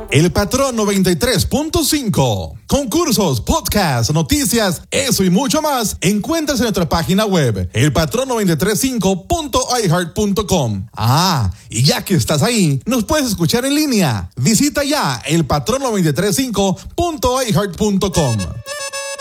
El Patrón 93.5. Concursos, podcasts, noticias, eso y mucho más encuentras en nuestra página web, elpatrón935.iheart.com. Y ya que estás ahí, nos puedes escuchar en línea. Visita ya elpatrón935.iheart.com.